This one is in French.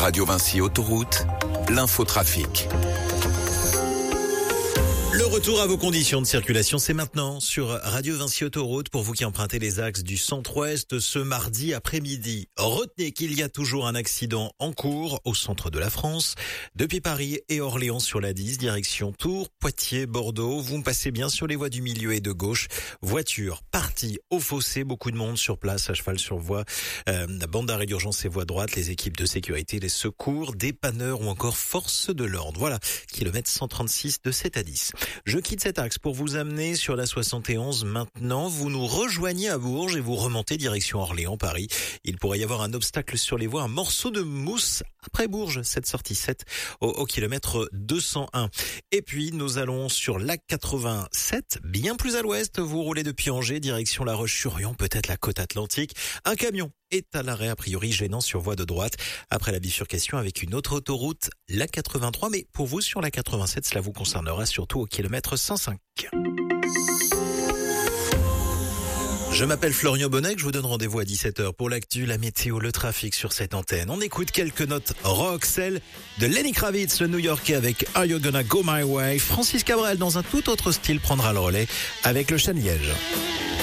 Radio Vinci Autoroute, l'infotrafic. Le retour à vos conditions de circulation, c'est maintenant sur Radio Vinci Autoroute pour vous qui empruntez les axes du centre-ouest ce mardi après-midi. Retenez qu'il y a toujours un accident en cours au centre de la France, depuis Paris et Orléans sur la 10, direction Tours, Poitiers, Bordeaux. Vous me passez bien sur les voies du milieu et de gauche. Voiture partie au fossé, beaucoup de monde sur place, à cheval sur voie. Bande d'arrêt d'urgence et voie droite, les équipes de sécurité, les secours, dépanneurs ou encore forces de l'ordre. Voilà, kilomètre 136 de 7 à 10. Je quitte cet axe pour vous amener sur la 71 maintenant. Vous nous rejoignez à Bourges et vous remontez direction Orléans, Paris. Il pourrait y avoir un obstacle sur les voies, un morceau de mousse après Bourges, cette sortie 7 au kilomètre 201. Et puis nous allons sur la 87, bien plus à l'ouest. Vous roulez depuis Angers, direction La Roche-sur-Yon, peut-être la côte atlantique. Un camion est à l'arrêt, a priori gênant sur voie de droite, après la bifurcation avec une autre autoroute, la 83. Mais pour vous, sur la 87, cela vous concernera surtout au kilomètre 105. Je m'appelle Florian Bonnet, je vous donne rendez-vous à 17h pour l'actu, la météo, le trafic sur cette antenne. On écoute quelques notes rock, celle de Lenny Kravitz, le New-Yorkais avec Are You Gonna Go My Way. Francis Cabrel, dans un tout autre style, prendra le relais avec le Chêne Liège.